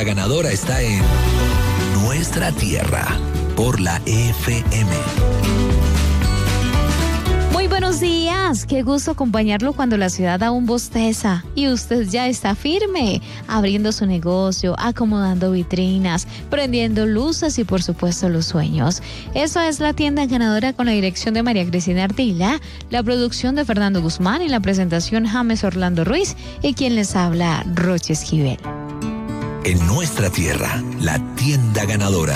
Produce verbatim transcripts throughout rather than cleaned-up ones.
La ganadora está en Nuestra Tierra por la F M. Muy buenos días, qué gusto acompañarlo cuando la ciudad aún bosteza y usted ya está firme, abriendo su negocio, acomodando vitrinas, prendiendo luces y por supuesto los sueños. Eso es La Tienda Ganadora, con la dirección de María Cristina Ardila, la producción de Fernando Guzmán y la presentación James Orlando Ruiz y quien les habla, Roche Esquivel. En Nuestra Tierra, La Tienda Ganadora.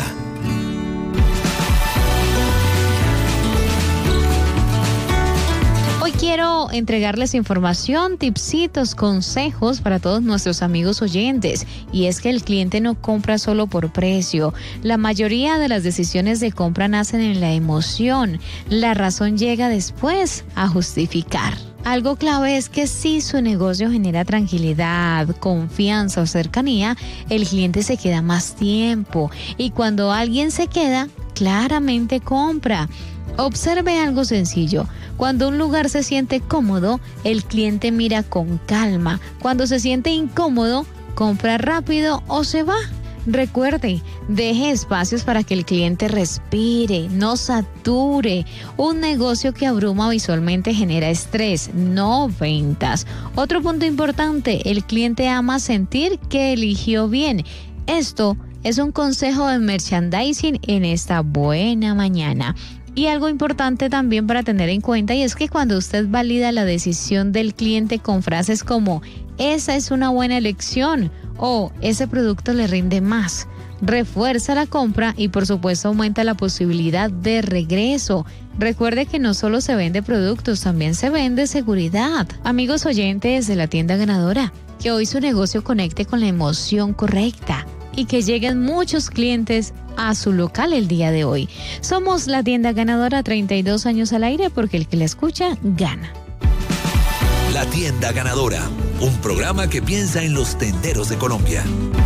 Hoy quiero entregarles información, tipsitos, consejos para todos nuestros amigos oyentes. Y es que el cliente no compra solo por precio. La mayoría de las decisiones de compra nacen en la emoción. La razón llega después a justificar. Algo clave es que si su negocio genera tranquilidad, confianza o cercanía, el cliente se queda más tiempo. Y cuando alguien se queda, claramente compra. Observe algo sencillo. Cuando un lugar se siente cómodo, el cliente mira con calma. Cuando se siente incómodo, compra rápido o se va. Recuerde, deje espacios para que el cliente respire, no sature. Un negocio que abruma visualmente genera estrés, no ventas. Otro punto importante, el cliente ama sentir que eligió bien. Esto es un consejo de merchandising en esta buena mañana. Y algo importante también para tener en cuenta, y es que cuando usted valida la decisión del cliente con frases como esa es una buena elección o ese producto le rinde más, refuerza la compra y por supuesto aumenta la posibilidad de regreso. Recuerde que no solo se vende productos, también se vende seguridad. Amigos oyentes de La Tienda Ganadora, que hoy su negocio conecte con la emoción correcta y que lleguen muchos clientes a su local el día de hoy. Somos La Tienda Ganadora, treinta y dos años al aire, porque el que la escucha gana. La Tienda Ganadora, un programa que piensa en los tenderos de Colombia.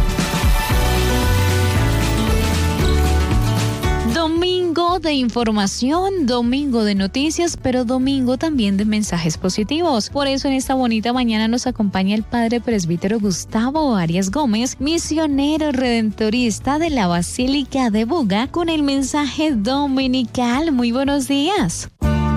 Domingo de información, domingo de noticias, pero domingo también de mensajes positivos. Por eso en esta bonita mañana nos acompaña el padre presbítero Gustavo Arias Gómez, misionero redentorista de la Basílica de Buga, con el mensaje dominical. Muy buenos días.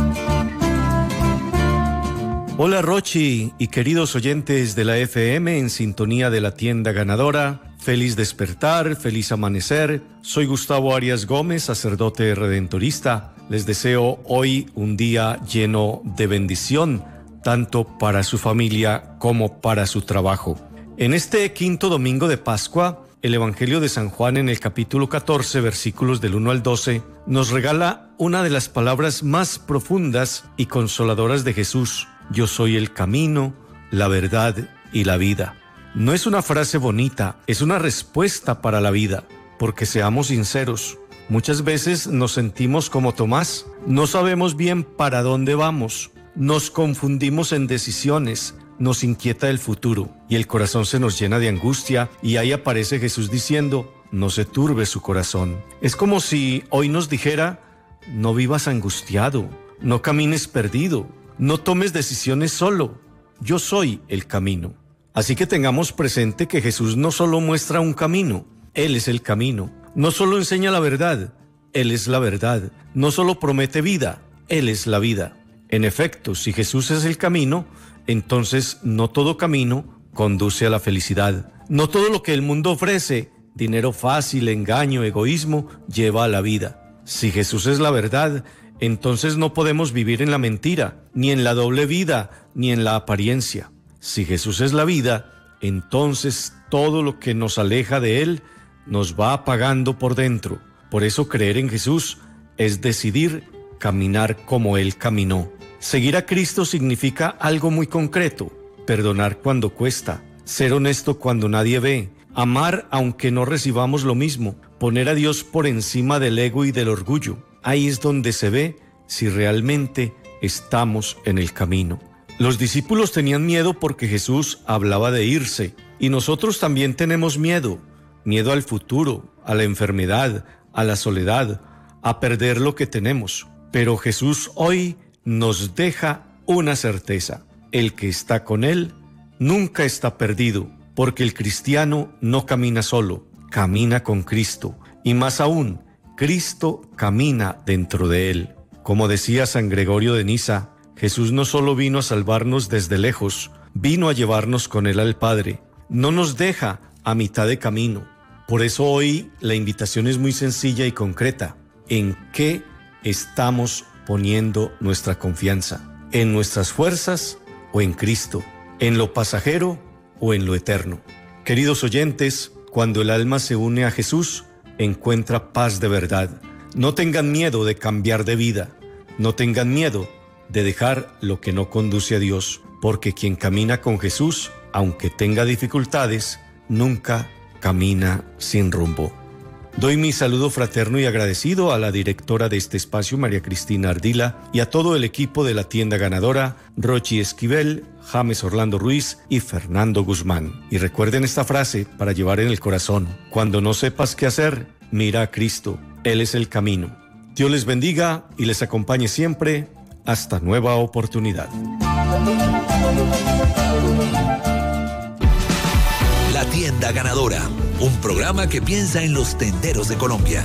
Hola Rochi y queridos oyentes de la F M en sintonía de La Tienda Ganadora. Feliz despertar, feliz amanecer. Soy Gustavo Arias Gómez, sacerdote redentorista. Les deseo hoy un día lleno de bendición, tanto para su familia como para su trabajo. En este quinto domingo de Pascua, el Evangelio de San Juan en el capítulo catorce, versículos del uno al doce, nos regala una de las palabras más profundas y consoladoras de Jesús. Yo soy el camino, la verdad y la vida. No es una frase bonita, es una respuesta para la vida, porque seamos sinceros, muchas veces nos sentimos como Tomás, no sabemos bien para dónde vamos, nos confundimos en decisiones, nos inquieta el futuro y el corazón se nos llena de angustia y ahí aparece Jesús diciendo, no se turbe su corazón. Es como si hoy nos dijera, no vivas angustiado, no camines perdido, no tomes decisiones solo, yo soy el camino. Así que tengamos presente que Jesús no solo muestra un camino, Él es el camino. No solo enseña la verdad, Él es la verdad. No solo promete vida, Él es la vida. En efecto, si Jesús es el camino, entonces no todo camino conduce a la felicidad. No todo lo que el mundo ofrece, dinero fácil, engaño, egoísmo, lleva a la vida. Si Jesús es la verdad, entonces no podemos vivir en la mentira, ni en la doble vida, ni en la apariencia. Si Jesús es la vida, entonces todo lo que nos aleja de Él nos va apagando por dentro. Por eso creer en Jesús es decidir caminar como Él caminó. Seguir a Cristo significa algo muy concreto: perdonar cuando cuesta, ser honesto cuando nadie ve, amar aunque no recibamos lo mismo, poner a Dios por encima del ego y del orgullo. Ahí es donde se ve si realmente estamos en el camino. Los discípulos tenían miedo porque Jesús hablaba de irse, y nosotros también tenemos miedo, miedo al futuro, a la enfermedad, a la soledad, a perder lo que tenemos. Pero Jesús hoy nos deja una certeza: el que está con Él nunca está perdido, porque el cristiano no camina solo, camina con Cristo, y más aún, Cristo camina dentro de él. Como decía San Gregorio de Niza, Jesús no solo vino a salvarnos desde lejos, vino a llevarnos con él al Padre. No nos deja a mitad de camino. Por eso hoy la invitación es muy sencilla y concreta. ¿En qué estamos poniendo nuestra confianza? ¿En nuestras fuerzas o en Cristo? ¿En lo pasajero o en lo eterno? Queridos oyentes, cuando el alma se une a Jesús, encuentra paz de verdad. No tengan miedo de cambiar de vida. No tengan miedo de dejar lo que no conduce a Dios, porque quien camina con Jesús, aunque tenga dificultades, nunca camina sin rumbo. Doy mi saludo fraterno y agradecido a la directora de este espacio, María Cristina Ardila, y a todo el equipo de la tienda ganadora, Rochi Esquivel, James Orlando Ruiz y Fernando Guzmán. Y recuerden esta frase para llevar en el corazón: cuando no sepas qué hacer, mira a Cristo, Él es el camino. Dios les bendiga y les acompañe siempre. Hasta nueva oportunidad. La tienda ganadora, un programa que piensa en los tenderos de Colombia.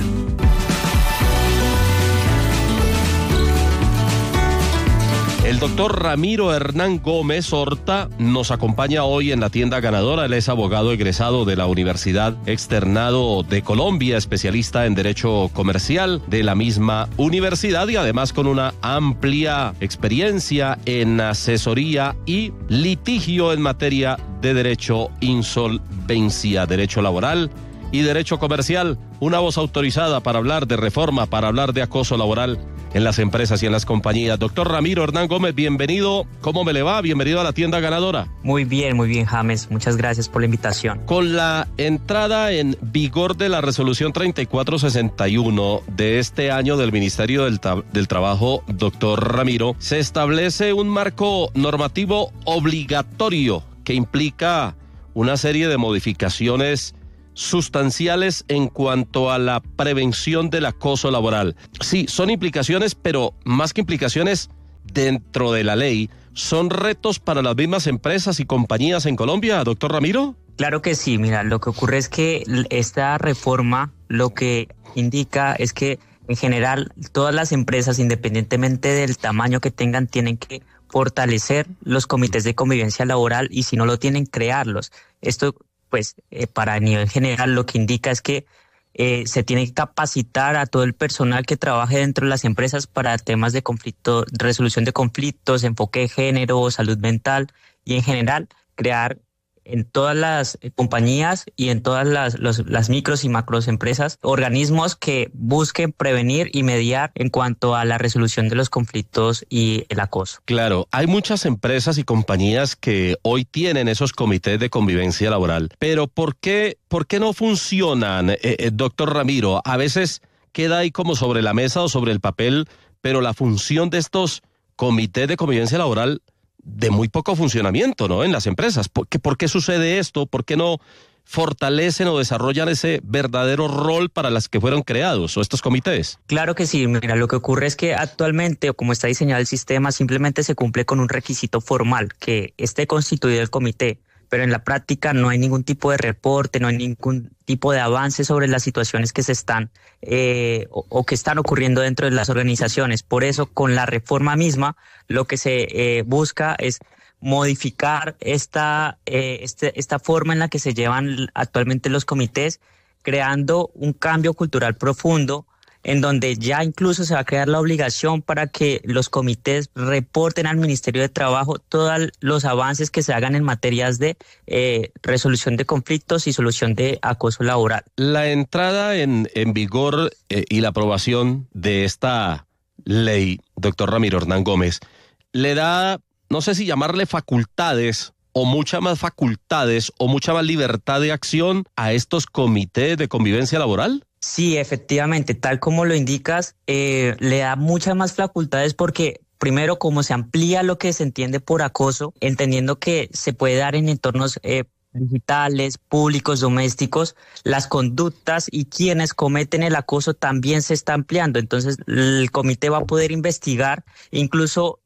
El doctor Ramiro Hernán Gómez Horta nos acompaña hoy en la tienda ganadora. Él es abogado egresado de la Universidad Externado de Colombia, especialista en Derecho Comercial de la misma universidad y además con una amplia experiencia en asesoría y litigio en materia de derecho insolvencia, derecho laboral y derecho comercial. Una voz autorizada para hablar de reforma, para hablar de acoso laboral en las empresas y en las compañías. Doctor Ramiro Hernán Gómez, bienvenido. ¿Cómo me le va? Bienvenido a la tienda ganadora. Muy bien, muy bien, James. Muchas gracias por la invitación. Con la entrada en vigor de la resolución treinta y cuatro sesenta y uno de este año del Ministerio del, del Trabajo, doctor Ramiro, se establece un marco normativo obligatorio que implica una serie de modificaciones sustanciales en cuanto a la prevención del acoso laboral. Sí, son implicaciones, pero más que implicaciones dentro de la ley, ¿son retos para las mismas empresas y compañías en Colombia, doctor Ramiro? Claro que sí. Mira, lo que ocurre es que esta reforma lo que indica es que en general todas las empresas, independientemente del tamaño que tengan, tienen que fortalecer los comités de convivencia laboral y si no lo tienen, crearlos. Esto pues eh, para a nivel general lo que indica es que eh, se tiene que capacitar a todo el personal que trabaje dentro de las empresas para temas de conflicto, resolución de conflictos, enfoque de género, salud mental y en general crear en todas las compañías y en todas las, los, las micros y macros empresas organismos que busquen prevenir y mediar en cuanto a la resolución de los conflictos y el acoso. Claro, hay muchas empresas y compañías que hoy tienen esos comités de convivencia laboral, pero ¿por qué, por qué no funcionan, eh, eh, doctor Ramiro? A veces queda ahí como sobre la mesa o sobre el papel, pero la función de estos comités de convivencia laboral de muy poco funcionamiento, ¿no? En las empresas. ¿Por qué, ¿Por qué sucede esto? ¿Por qué no fortalecen o desarrollan ese verdadero rol para las que fueron creados o estos comités? Claro que sí. Mira, lo que ocurre es que actualmente, o como está diseñado el sistema, simplemente se cumple con un requisito formal, que esté constituido el comité, pero en la práctica no hay ningún tipo de reporte, no hay ningún tipo de avance sobre las situaciones que se están eh, o, o que están ocurriendo dentro de las organizaciones. Por eso, con la reforma misma, lo que se eh, busca es modificar esta, eh, este, esta forma en la que se llevan actualmente los comités, creando un cambio cultural profundo, en donde ya incluso se va a crear la obligación para que los comités reporten al Ministerio de Trabajo todos los avances que se hagan en materias de eh, resolución de conflictos y solución de acoso laboral. La entrada en, en vigor eh, y la aprobación de esta ley, doctor Ramiro Hernán Gómez, le da, no sé si llamarle facultades o muchas más facultades o mucha más libertad de acción a estos comités de convivencia laboral. Sí, efectivamente, tal como lo indicas, eh, le da muchas más facultades porque primero como se amplía lo que se entiende por acoso, entendiendo que se puede dar en entornos eh, digitales, públicos, domésticos, las conductas y quienes cometen el acoso también se está ampliando. Entonces el comité va a poder investigar, incluso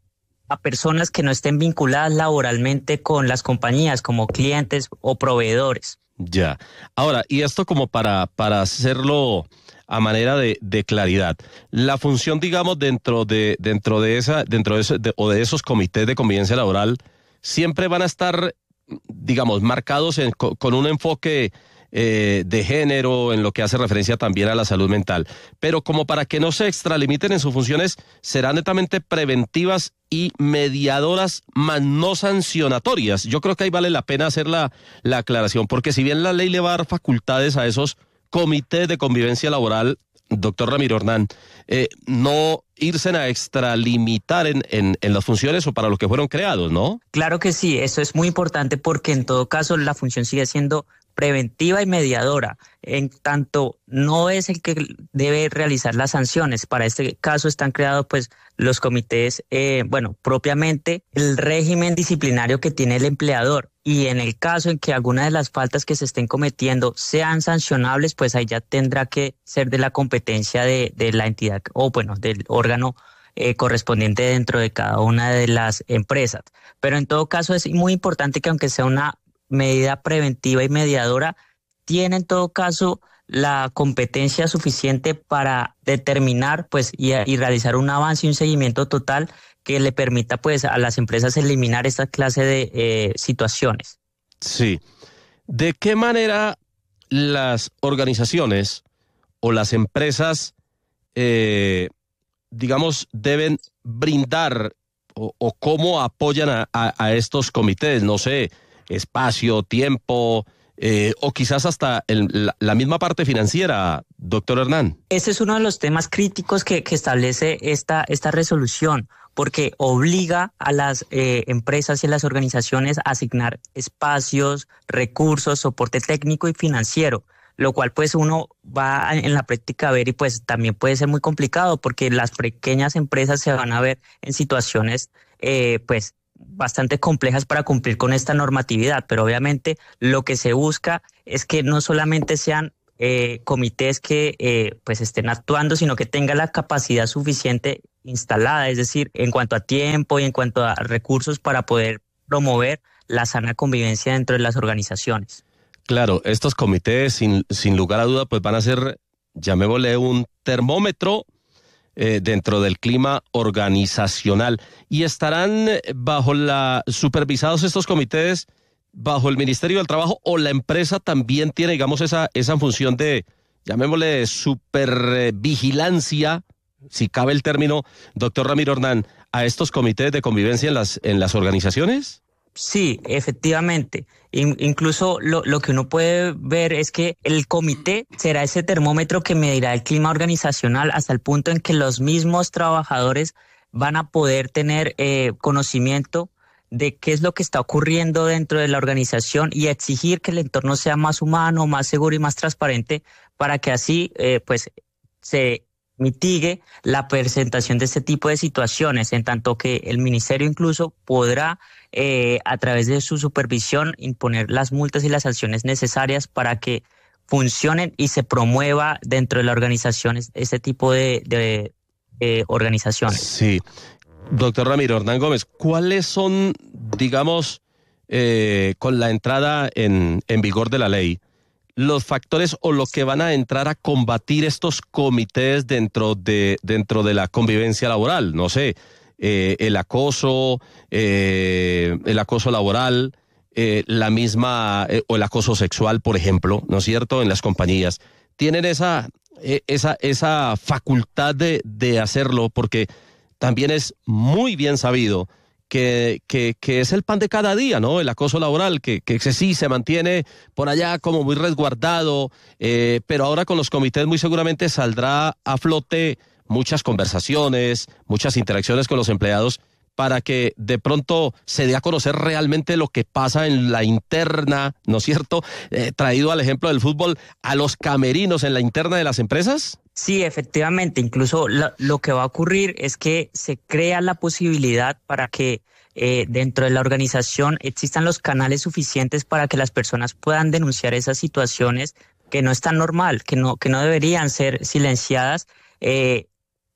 a personas que no estén vinculadas laboralmente con las compañías como clientes o proveedores. Ya. Ahora, y esto como para, para hacerlo a manera de, de claridad, la función, digamos, dentro de, dentro de esa, dentro de, ese, de o de esos comités de convivencia laboral, siempre van a estar, digamos, marcados en, con, con un enfoque Eh, de género, en lo que hace referencia también a la salud mental, pero como para que no se extralimiten en sus funciones, serán netamente preventivas y mediadoras, más no sancionatorias. Yo creo que ahí vale la pena hacer la, la aclaración, porque si bien la ley le va a dar facultades a esos comités de convivencia laboral, doctor Ramiro Hernán, eh, no irse a extralimitar en, en, en las funciones o para lo que fueron creados, ¿no? Claro que sí, eso es muy importante porque en todo caso la función sigue siendo preventiva y mediadora, en tanto no es el que debe realizar las sanciones. Para este caso están creados pues los comités, eh, bueno, propiamente el régimen disciplinario que tiene el empleador, y en el caso en que alguna de las faltas que se estén cometiendo sean sancionables, pues ahí ya tendrá que ser de la competencia de, de la entidad o bueno, del órgano eh, correspondiente dentro de cada una de las empresas. Pero en todo caso es muy importante que aunque sea una medida preventiva y mediadora, tiene en todo caso la competencia suficiente para determinar pues y, y realizar un avance y un seguimiento total que le permita pues a las empresas eliminar esta clase de eh, situaciones. Sí. ¿De qué manera las organizaciones o las empresas, eh, digamos, deben brindar o, o cómo apoyan a, a, a estos comités? No sé, espacio, tiempo, eh, o quizás hasta el, la, la misma parte financiera, doctor Hernán. Ese es uno de los temas críticos que, que establece esta, esta resolución, porque obliga a las eh, empresas y a las organizaciones a asignar espacios, recursos, soporte técnico y financiero, lo cual pues uno va en la práctica a ver y pues también puede ser muy complicado porque las pequeñas empresas se van a ver en situaciones eh, pues bastante complejas para cumplir con esta normatividad, pero obviamente lo que se busca es que no solamente sean eh, comités que eh, pues estén actuando, sino que tenga la capacidad suficiente instalada, es decir, en cuanto a tiempo y en cuanto a recursos para poder promover la sana convivencia dentro de las organizaciones. Claro, estos comités sin, sin lugar a duda pues van a ser, llamémosle, un termómetro Eh, dentro del clima organizacional, y estarán bajo la supervisados estos comités bajo el Ministerio del Trabajo, o la empresa también tiene, digamos, esa esa función de, llamémosle, supervigilancia, si cabe el término, doctor Ramiro Hernán, a estos comités de convivencia en las en las organizaciones. Sí, efectivamente. In, incluso lo, lo que uno puede ver es que el comité será ese termómetro que medirá el clima organizacional hasta el punto en que los mismos trabajadores van a poder tener eh, conocimiento de qué es lo que está ocurriendo dentro de la organización y exigir que el entorno sea más humano, más seguro y más transparente para que así eh, pues se mitigue la presentación de este tipo de situaciones, en tanto que el ministerio incluso podrá eh, a través de su supervisión imponer las multas y las sanciones necesarias para que funcionen y se promueva dentro de la organización este tipo de, de eh, organizaciones. Sí. Doctor Ramiro Hernán Gómez, ¿cuáles son, digamos, eh, con la entrada en, en vigor de la ley, los factores o lo que van a entrar a combatir estos comités dentro de, dentro de la convivencia laboral? No sé, eh, el acoso, eh, el acoso laboral, eh, la misma, eh, o el acoso sexual, por ejemplo, ¿no es cierto?, en las compañías. Tienen esa, eh, esa, esa facultad de, de hacerlo, porque también es muy bien sabido Que, que, que es el pan de cada día, ¿no? El acoso laboral, que, que sí se mantiene por allá como muy resguardado, eh, pero ahora con los comités muy seguramente saldrá a flote muchas conversaciones, muchas interacciones con los empleados para que de pronto se dé a conocer realmente lo que pasa en la interna, ¿no es cierto? Eh, traído al ejemplo del fútbol, a los camerinos en la interna de las empresas. Sí, efectivamente, incluso lo, lo que va a ocurrir es que se crea la posibilidad para que eh, dentro de la organización existan los canales suficientes para que las personas puedan denunciar esas situaciones que no están normal, que no, que no deberían ser silenciadas, eh,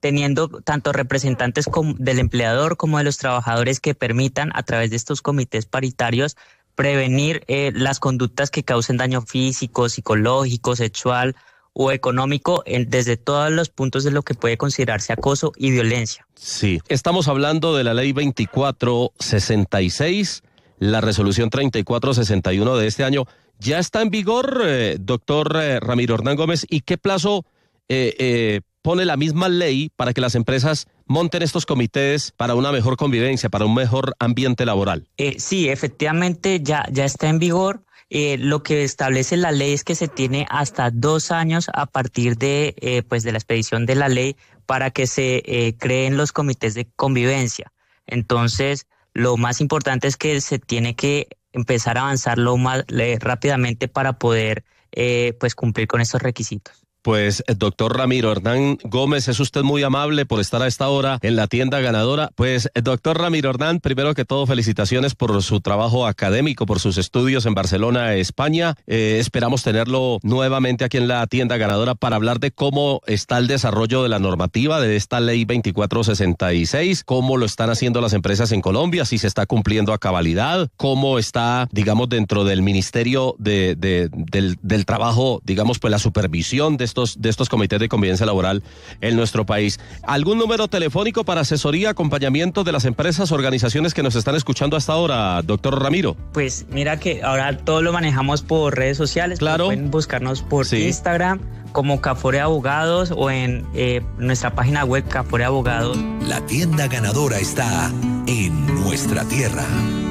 teniendo tanto representantes como del empleador como de los trabajadores que permitan a través de estos comités paritarios prevenir eh, las conductas que causen daño físico, psicológico, sexual o económico en, desde todos los puntos de lo que puede considerarse acoso y violencia. Sí, estamos hablando de la ley veinticuatro sesenta y seis, la resolución treinta y cuatro sesenta y uno de este año. ¿Ya está en vigor, eh, doctor eh, Ramiro Hernán Gómez? ¿Y qué plazo eh, eh, pone la misma ley para que las empresas monten estos comités para una mejor convivencia, para un mejor ambiente laboral? Eh, sí, efectivamente ya, ya está en vigor. Eh, lo que establece la ley es que se tiene hasta dos años a partir de, eh, pues de la expedición de la ley para que se eh, creen los comités de convivencia. Entonces, lo más importante es que se tiene que empezar a avanzar lo más eh, rápidamente para poder eh, pues cumplir con estos requisitos. Pues, doctor Ramiro Hernán Gómez, es usted muy amable por estar a esta hora en la tienda ganadora. Pues, doctor Ramiro Hernán, primero que todo, felicitaciones por su trabajo académico, por sus estudios en Barcelona, España. Eh, esperamos tenerlo nuevamente aquí en la tienda ganadora para hablar de cómo está el desarrollo de la normativa de esta ley veinticuatro sesenta y seis, cómo lo están haciendo las empresas en Colombia, si se está cumpliendo a cabalidad, cómo está, digamos, dentro del Ministerio de, de, del, del Trabajo, digamos, pues la supervisión de estos de estos comités de convivencia laboral en nuestro país. ¿Algún número telefónico para asesoría, acompañamiento de las empresas, organizaciones que nos están escuchando hasta ahora, doctor Ramiro? Pues mira que ahora todo lo manejamos por redes sociales. Claro. Pueden buscarnos por sí. Instagram como Cafore Abogados o en eh, nuestra página web Cafore Abogados. La tienda ganadora está en nuestra tierra.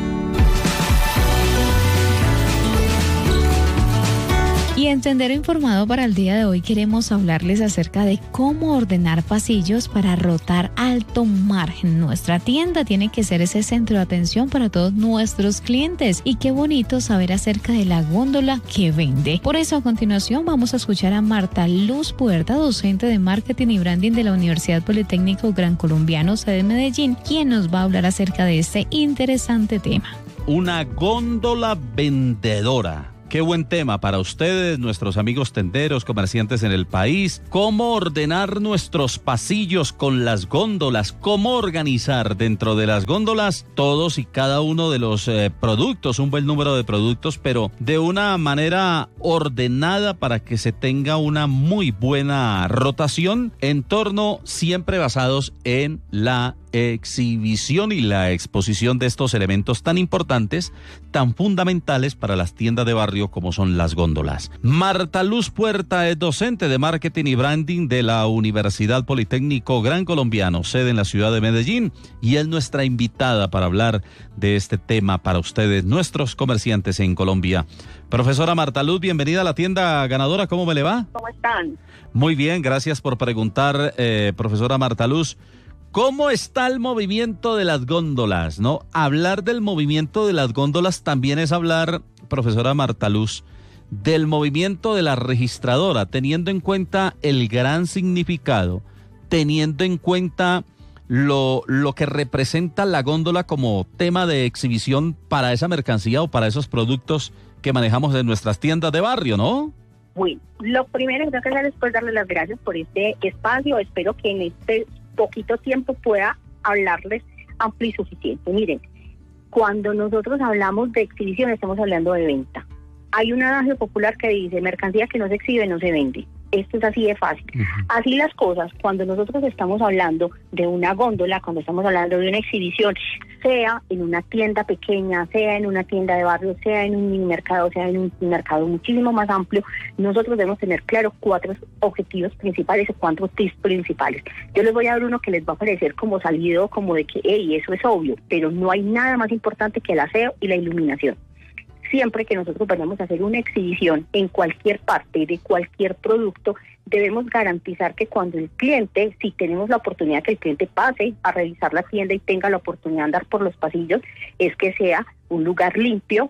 Y en Sendero Informado para el día de hoy queremos hablarles acerca de cómo ordenar pasillos para rotar alto margen. Nuestra tienda tiene que ser ese centro de atención para todos nuestros clientes y qué bonito saber acerca de la góndola que vende. Por eso a continuación vamos a escuchar a Marta Luz Puerta, docente de Marketing y Branding de la Universidad Politécnico Gran Colombiano, sede de Medellín, quien nos va a hablar acerca de este interesante tema. Una góndola vendedora. Qué buen tema para ustedes, nuestros amigos tenderos, comerciantes en el país. Cómo ordenar nuestros pasillos con las góndolas, cómo organizar dentro de las góndolas todos y cada uno de los eh, productos, un buen número de productos, pero de una manera ordenada para que se tenga una muy buena rotación en torno, siempre basados en la exhibición y la exposición de estos elementos tan importantes, tan fundamentales para las tiendas de barrio como son las góndolas. Marta Luz Puerta es docente de Marketing y Branding de la Universidad Politécnico Gran Colombiano, sede en la ciudad de Medellín, y es nuestra invitada para hablar de este tema para ustedes, nuestros comerciantes en Colombia. Profesora Marta Luz, bienvenida a la tienda ganadora, ¿cómo me le va? ¿Cómo están? Muy bien, gracias por preguntar, eh, profesora Marta Luz. ¿Cómo está el movimiento de las góndolas? ¿No? Hablar del movimiento de las góndolas también es hablar, profesora Marta Luz, del movimiento de la registradora, teniendo en cuenta el gran significado, teniendo en cuenta lo, lo que representa la góndola como tema de exhibición para esa mercancía o para esos productos que manejamos en nuestras tiendas de barrio, ¿no? Bueno, lo primero que tengo que hacer es pues darle las gracias por este espacio. Espero que en este poquito tiempo pueda hablarles amplio y suficiente. Miren, cuando nosotros hablamos de exhibición estamos hablando de venta. Hay un adagio popular que dice, mercancía que no se exhibe no se vende. Esto es así de fácil. Uh-huh. Así las cosas, cuando nosotros estamos hablando de una góndola, cuando estamos hablando de una exhibición, sea en una tienda pequeña, sea en una tienda de barrio, sea en un mini mercado, sea en un mercado muchísimo más amplio, nosotros debemos tener claro cuatro objetivos principales o cuatro tips principales. Yo les voy a dar uno que les va a parecer como salido, como de que, hey, eso es obvio, pero no hay nada más importante que el aseo y la iluminación. Siempre que nosotros vayamos a hacer una exhibición en cualquier parte de cualquier producto, debemos garantizar que cuando el cliente, si tenemos la oportunidad que el cliente pase a revisar la tienda y tenga la oportunidad de andar por los pasillos, es que sea un lugar limpio,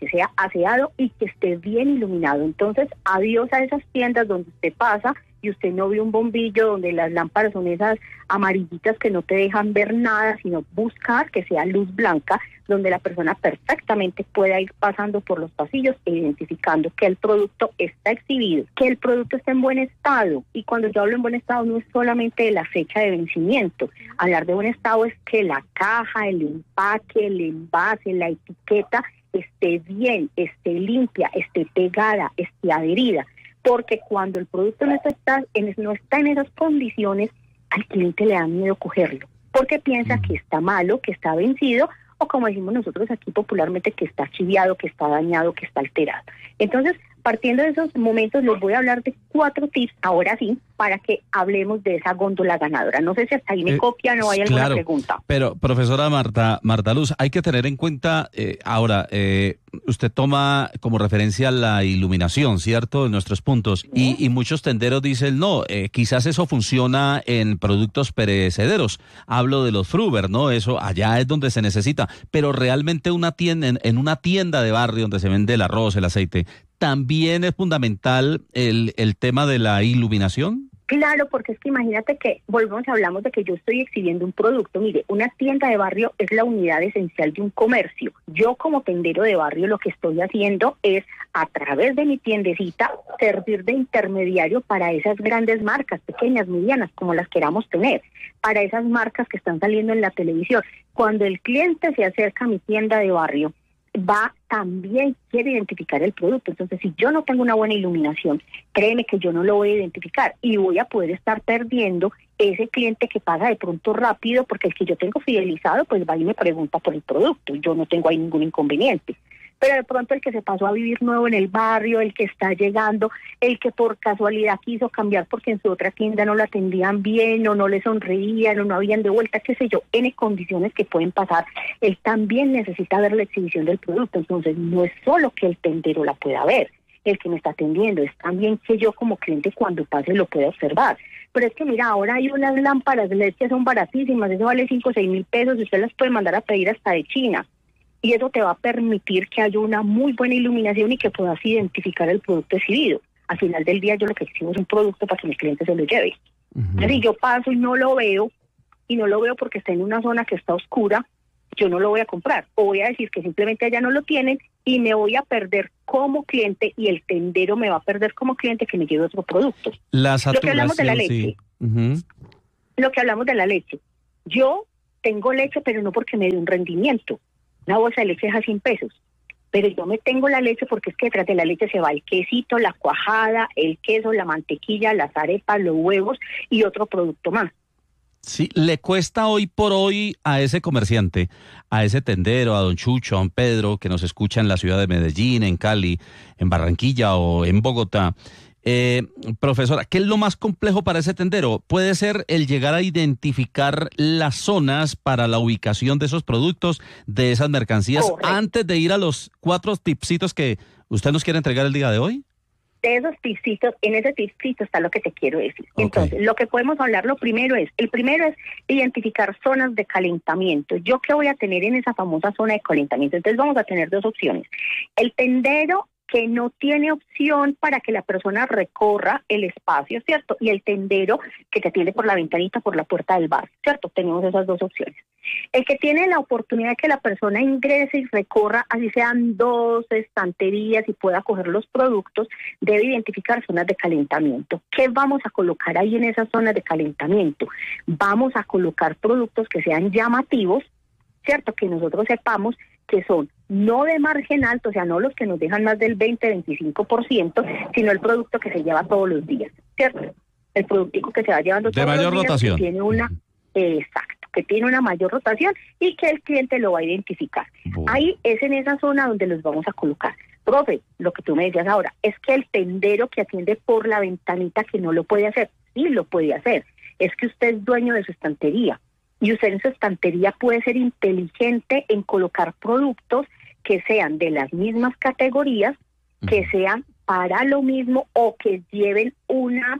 que sea aseado y que esté bien iluminado. Entonces, adiós a esas tiendas donde usted pasa y usted no ve un bombillo, donde las lámparas son esas amarillitas que no te dejan ver nada, sino buscar que sea luz blanca, donde la persona perfectamente pueda ir pasando por los pasillos e identificando que el producto está exhibido, que el producto está en buen estado. Y cuando yo hablo en buen estado no es solamente de la fecha de vencimiento. Hablar de buen estado es que la caja, el empaque, el envase, la etiqueta esté bien, esté limpia, esté pegada, esté adherida. Porque cuando el producto no está, en, no está en esas condiciones, al cliente le da miedo cogerlo, porque piensa que está malo, que está vencido, o como decimos nosotros aquí popularmente, que está chiviado, que está dañado, que está alterado. Entonces, partiendo de esos momentos, les voy a hablar de cuatro tips, ahora sí, para que hablemos de esa góndola ganadora. No sé si hasta ahí me eh, copian o hay alguna claro, pregunta. Pero, profesora Marta, Marta Luz, hay que tener en cuenta, eh, ahora, eh, usted toma como referencia la iluminación, ¿cierto?, de nuestros puntos, y, y muchos tenderos dicen, no, eh, quizás eso funciona en productos perecederos. Hablo de los Fruver, ¿no? Eso allá es donde se necesita, pero realmente una tienda, en, en una tienda de barrio donde se vende el arroz, el aceite, ¿también es fundamental el, el tema de la iluminación? Claro, porque es que imagínate que, volvemos, hablamos de que yo estoy exhibiendo un producto. Mire, una tienda de barrio es la unidad esencial de un comercio. Yo como tendero de barrio lo que estoy haciendo es, a través de mi tiendecita, servir de intermediario para esas grandes marcas, pequeñas, medianas, como las queramos tener, para esas marcas que están saliendo en la televisión. Cuando el cliente se acerca a mi tienda de barrio, va también quiere identificar el producto. Entonces, si yo no tengo una buena iluminación, créeme que yo no lo voy a identificar y voy a poder estar perdiendo ese cliente que pasa de pronto rápido, porque el que yo tengo fidelizado pues va y me pregunta por el producto, yo no tengo ahí ningún inconveniente. Pero de pronto el que se pasó a vivir nuevo en el barrio, el que está llegando, el que por casualidad quiso cambiar porque en su otra tienda no lo atendían bien o no le sonreían o no habían de vuelta, qué sé yo, N condiciones que pueden pasar, él también necesita ver la exhibición del producto. Entonces no es solo que el tendero la pueda ver, el que me está atendiendo, es también que yo como cliente cuando pase lo pueda observar. Pero es que mira, ahora hay unas lámparas L E D que son baratísimas, eso vale cinco o seis mil pesos y usted las puede mandar a pedir hasta de China. Y eso te va a permitir que haya una muy buena iluminación y que puedas identificar el producto exhibido. Al final del día yo lo que exhibo es un producto para que mi cliente se lo lleve. Uh-huh. Si yo paso y no lo veo, y no lo veo porque está en una zona que está oscura, yo no lo voy a comprar. O voy a decir que simplemente allá no lo tienen y me voy a perder como cliente y el tendero me va a perder como cliente que me lleve otro producto. La lo que hablamos de la leche. Sí. Uh-huh. Lo que hablamos de la leche. Yo tengo leche, pero no porque me dé un rendimiento. Una bolsa de leche es a cien pesos, pero yo me tengo la leche porque es que detrás de la leche se va el quesito, la cuajada, el queso, la mantequilla, las arepas, los huevos y otro producto más. Sí, le cuesta hoy por hoy a ese comerciante, a ese tendero, a don Chucho, a don Pedro, que nos escucha en la ciudad de Medellín, en Cali, en Barranquilla o en Bogotá. Eh, profesora, ¿qué es lo más complejo para ese tendero? ¿Puede ser el llegar a identificar las zonas para la ubicación de esos productos, de esas mercancías, correcto, antes de ir a los cuatro tipsitos que usted nos quiere entregar el día de hoy? De esos tipsitos, en ese tipsito está lo que te quiero decir. Okay. Entonces, lo que podemos hablar, lo primero es, el primero es identificar zonas de calentamiento. ¿Yo qué voy a tener en esa famosa zona de calentamiento? Entonces vamos a tener dos opciones. El tendero que no tiene opción para que la persona recorra el espacio, ¿cierto? Y el tendero que te atiende por la ventanita, por la puerta del bar, ¿cierto? Tenemos esas dos opciones. El que tiene la oportunidad de que la persona ingrese y recorra, así sean dos estanterías y pueda coger los productos, debe identificar zonas de calentamiento. ¿Qué vamos a colocar ahí en esas zonas de calentamiento? Vamos a colocar productos que sean llamativos, ¿cierto? Que nosotros sepamos que son no de margen alto, o sea, no los que nos dejan más del veinte, veinticinco por ciento, sino el producto que se lleva todos los días, ¿cierto? El productico que se va llevando todos los días. De mayor rotación. Que tiene una, eh, exacto, que tiene una mayor rotación y que el cliente lo va a identificar. Bueno. Ahí es en esa zona donde los vamos a colocar. Profe, lo que tú me decías ahora, es que el tendero que atiende por la ventanita que no lo puede hacer, sí lo puede hacer. Es que usted es dueño de su estantería. Y usted en su estantería puede ser inteligente en colocar productos que sean de las mismas categorías, que sean para lo mismo o que lleven una,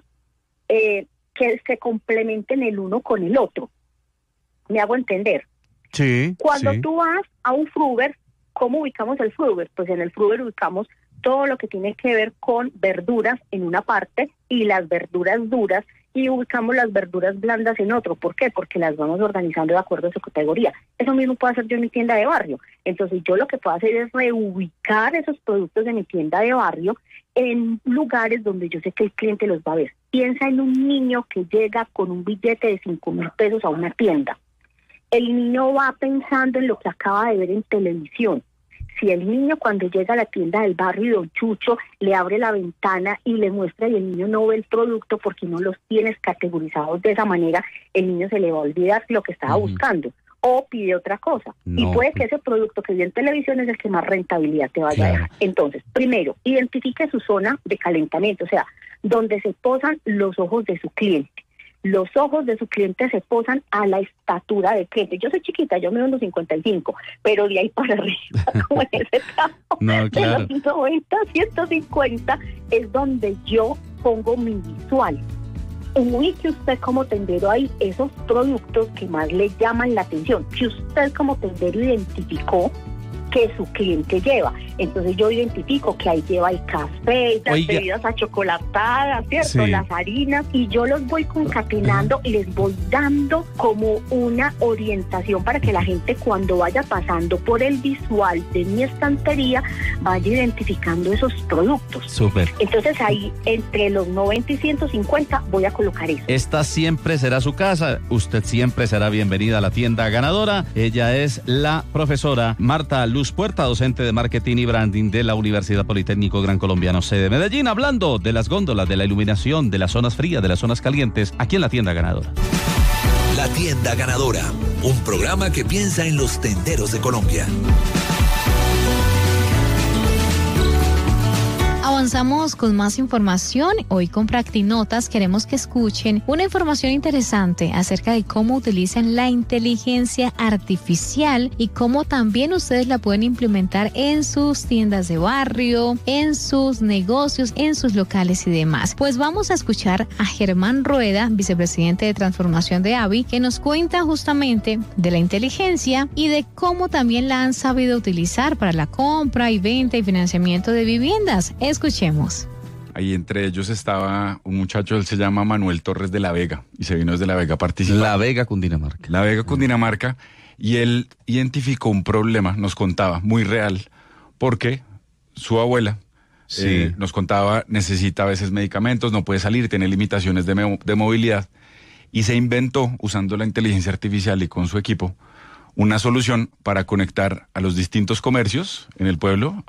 eh, que se complementen el uno con el otro. ¿Me hago entender? Sí. Cuando sí. tú vas a un Fruver, ¿Cómo ubicamos el Fruver? Pues en el Fruver ubicamos todo lo que tiene que ver con verduras en una parte y las verduras duras, y ubicamos las verduras blandas en otro. ¿Por qué? Porque las vamos organizando de acuerdo a su categoría. Eso mismo puedo hacer yo en mi tienda de barrio. Entonces yo lo que puedo hacer es reubicar esos productos de mi tienda de barrio en lugares donde yo sé que el cliente los va a ver. Piensa en un niño que llega con un billete de cinco mil pesos a una tienda. El niño va pensando en lo que acaba de ver en televisión. Si el niño cuando llega a la tienda del barrio y don Chucho le abre la ventana y le muestra y el niño no ve el producto porque no los tienes categorizados de esa manera, el niño se le va a olvidar lo que estaba uh-huh. buscando o pide otra cosa. No. Y puede que ese producto que vio en televisión es el que más rentabilidad te vaya claro. a dejar. Entonces, primero, identifique su zona de calentamiento, o sea, donde se posan los ojos de su cliente. Los ojos de su cliente se posan a la estatura del cliente. Yo soy chiquita, yo mido unos cincuenta y cinco, pero de ahí para arriba, como en ese campo, no, claro. de los noventa, ciento cincuenta, es donde yo pongo mi visual. Ubique usted como tendero ahí esos productos que más le llaman la atención, que usted como tendero identificó que su cliente lleva. Entonces yo identifico que ahí lleva el café, las Oiga. bebidas achocolatadas, ¿cierto? Sí. Las harinas, y yo los voy concatenando y les voy dando como una orientación para que la gente cuando vaya pasando por el visual de mi estantería vaya identificando esos productos. Súper. Entonces ahí entre los noventa y ciento cincuenta voy a colocar eso. Esta siempre será su casa, usted siempre será bienvenida a la tienda ganadora. Ella es la profesora Marta Luz Puerta, docente de marketing y branding de la Universidad Politécnico Gran Colombiano, sede de Medellín, hablando de las góndolas, de la iluminación, de las zonas frías, de las zonas calientes, aquí en la tienda ganadora. La tienda ganadora, un programa que piensa en los tenderos de Colombia. Avanzamos con más información. Hoy con Practinotas queremos que escuchen una información interesante acerca de cómo utilizan la inteligencia artificial y cómo también ustedes la pueden implementar en sus tiendas de barrio, en sus negocios, en sus locales y demás. Pues vamos a escuchar a Germán Rueda, vicepresidente de transformación de A B I, que nos cuenta justamente de la inteligencia y de cómo también la han sabido utilizar para la compra y venta y financiamiento de viviendas. Escuchemos. Ahí entre ellos estaba un muchacho, él se llama Manuel Torres de La Vega y se vino desde La Vega a participar. La Vega, Cundinamarca. La Vega, Cundinamarca, y él identificó un problema, nos contaba, muy real, porque su abuela sí. eh, nos contaba, necesita a veces medicamentos, no puede salir, tiene limitaciones de, me- de movilidad, y se inventó, usando la inteligencia artificial y con su equipo, una solución para conectar a los distintos comercios en el pueblo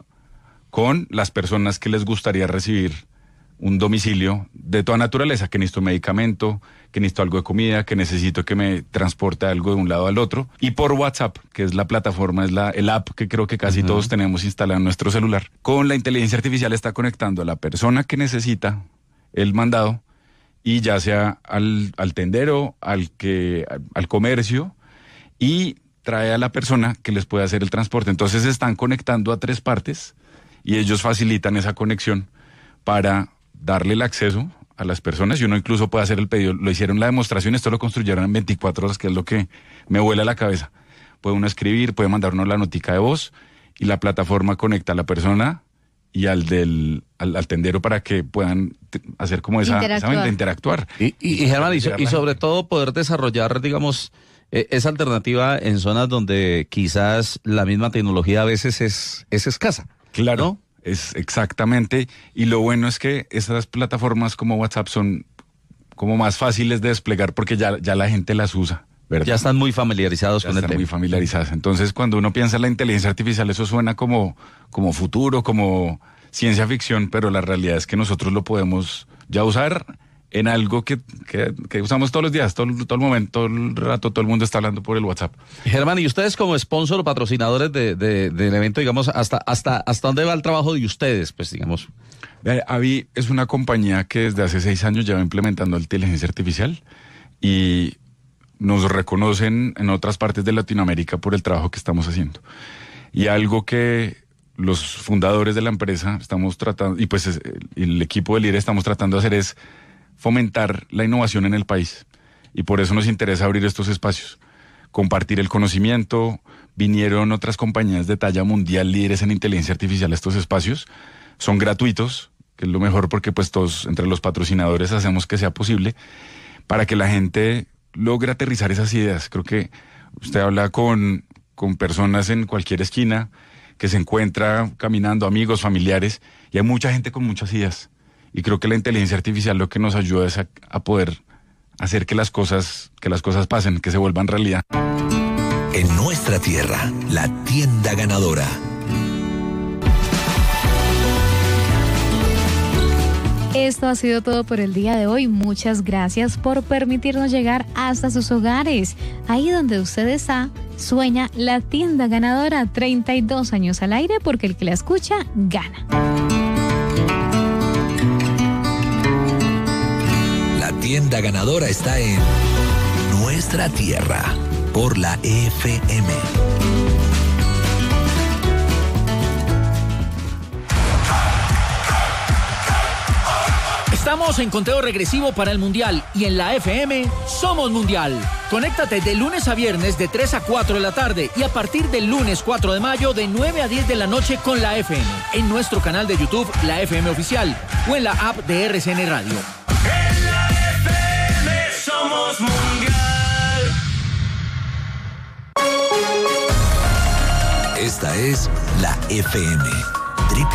con las personas que les gustaría recibir un domicilio de toda naturaleza, que necesito medicamento, que necesito algo de comida, que necesito que me transporte algo de un lado al otro. Y por WhatsApp, que es la plataforma, es la, el app que creo que casi uh-huh. todos tenemos instalada en nuestro celular. Con la inteligencia artificial está conectando a la persona que necesita el mandado, y ya sea al, al tendero, al, que, al, al comercio, y trae a la persona que les puede hacer el transporte. Entonces se están conectando a tres partes, y ellos facilitan esa conexión para darle el acceso a las personas, y uno incluso puede hacer el pedido. Lo hicieron la demostración, esto lo construyeron en veinticuatro horas, que es lo que me vuela la cabeza. Puede uno escribir, puede mandar uno la notica de voz, y la plataforma conecta a la persona y al del al, al tendero para que puedan t- hacer como esa interactuar. Esa, interactuar. Y, y, y Germán, y, so, y sobre todo poder desarrollar, digamos, eh, esa alternativa en zonas donde quizás la misma tecnología a veces es, es escasa. Claro, ¿no? Es exactamente, y lo bueno es que esas plataformas como WhatsApp son como más fáciles de desplegar porque ya, ya la gente las usa, ¿verdad? Ya están muy familiarizados ya con el están tema. muy familiarizadas. Entonces, cuando uno piensa en la inteligencia artificial, eso suena como, como futuro, como ciencia ficción, pero la realidad es que nosotros lo podemos ya usar en algo que, que, que usamos todos los días, todo, todo el momento, todo el rato, todo el mundo está hablando por el WhatsApp. Germán, y ustedes como sponsor o patrocinadores de, de, del evento, digamos, hasta, hasta, hasta dónde va el trabajo de ustedes, pues digamos. A B I es una compañía que desde hace seis años lleva implementando inteligencia artificial y nos reconocen en otras partes de Latinoamérica por el trabajo que estamos haciendo. Y algo que los fundadores de la empresa estamos tratando, y pues el equipo del I R E estamos tratando de hacer es fomentar la innovación en el país, y por eso nos interesa abrir estos espacios, compartir el conocimiento, Vinieron otras compañías de talla mundial, líderes en inteligencia artificial a estos espacios. Son gratuitos, que es lo mejor porque pues todos entre los patrocinadores hacemos que sea posible para que la gente logre aterrizar esas ideas. Creo que usted habla con, con personas en cualquier esquina que se encuentra caminando, amigos, familiares, y hay mucha gente con muchas ideas. Y creo que la inteligencia artificial lo que nos ayuda es a, a poder hacer que las cosas, que las cosas pasen, que se vuelvan realidad. En nuestra tierra, la tienda ganadora. Esto ha sido todo por el día de hoy. Muchas gracias por permitirnos llegar hasta sus hogares. Ahí donde usted está, sueña la tienda ganadora. treinta y dos años al aire, porque el que la escucha, gana. La tienda ganadora está en nuestra tierra, por la F M. Estamos en conteo regresivo para el Mundial y en la F M somos Mundial. Conéctate de lunes a viernes de tres a cuatro de la tarde y a partir del lunes cuatro de mayo de nueve a diez de la noche con la F M. En nuestro canal de YouTube, la F M Oficial, o en la app de R C N Radio. En la F M somos Mundial. Esta es la F M.